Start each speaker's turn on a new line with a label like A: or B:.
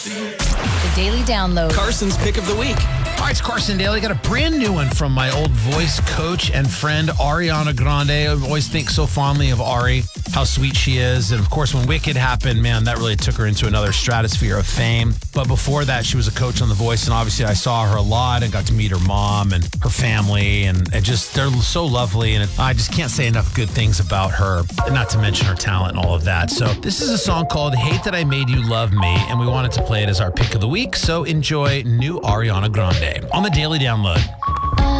A: The Daily Download.
B: Carson's pick of the week.
C: All right, it's Carson Daly. Got a brand new one from my old voice coach and friend, Ariana Grande. I always think so fondly of Ari, how sweet she is. And of course, when Wicked happened, man, that really took her into another stratosphere of fame. But before that, she was a coach on The Voice. And obviously, I saw her a lot and got to meet her mom and her family. And just, they're so lovely. And I just can't say enough good things about her, not to mention her talent and all of that. So this is a song called Hate That I Made You Love Me. And we wanted to play it as our pick of the week. So enjoy new Ariana Grande on the Daily Download.